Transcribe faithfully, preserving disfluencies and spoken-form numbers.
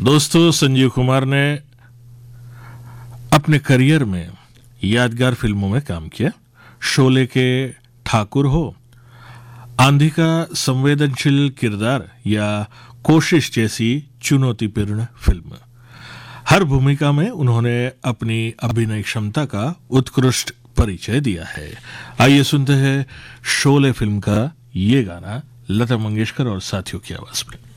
दोस्तों, संजीव कुमार ने अपने करियर में यादगार फिल्मों में काम किया। शोले के ठाकुर हो, आंधी का संवेदनशील किरदार या कोशिश जैसी चुनौतीपूर्ण फिल्म, हर भूमिका में उन्होंने अपनी अभिनय क्षमता का उत्कृष्ट परिचय दिया है। आइए सुनते हैं शोले फिल्म का ये गाना लता मंगेशकर और साथियों की आवाज में।